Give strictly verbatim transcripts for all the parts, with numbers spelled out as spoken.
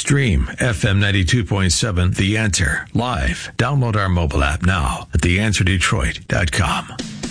Stream F M ninety-two point seven The Answer live. Download our mobile app now at the answer detroit dot com.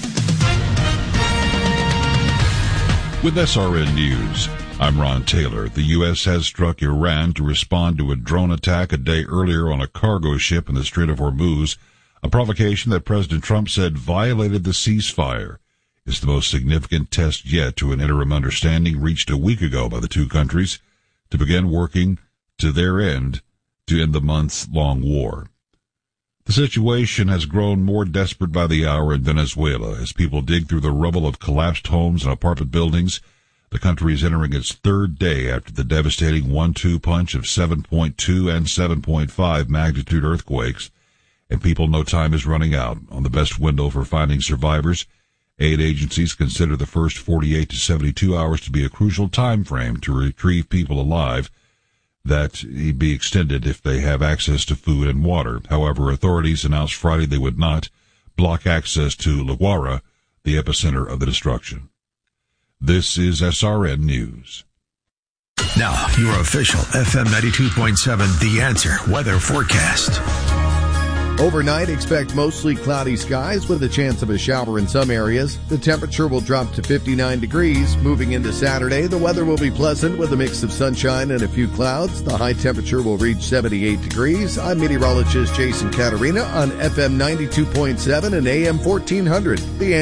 With S R N News, I'm Ron Taylor. The U S has struck Iran to respond to a drone attack a day earlier on a cargo ship in the Strait of Hormuz, a provocation that President Trump said violated the ceasefire. It's the most significant test yet to an interim understanding reached a week ago by the two countries to begin working to their end to end the months-long war. The situation has grown more desperate by the hour in Venezuela as people dig through the rubble of collapsed homes and apartment buildings. The country is entering its third day after the devastating one two punch of seven point two and seven point five magnitude earthquakes, and people know time is running out on the best window for finding survivors. Aid agencies consider the first forty-eight to seventy-two hours to be a crucial time frame to retrieve people alive. That be extended if they have access to food and water. However, authorities announced Friday they would not block access to La Guaira, the epicenter of the destruction. This is S R N News. Now, your official F M ninety-two point seven The Answer weather forecast. Overnight, expect mostly cloudy skies with a chance of a shower in some areas. The temperature will drop to fifty-nine degrees. Moving into Saturday, the weather will be pleasant with a mix of sunshine and a few clouds. The high temperature will reach seventy-eight degrees. I'm meteorologist Jason Caterina on F M ninety-two point seven and A M fourteen hundred. The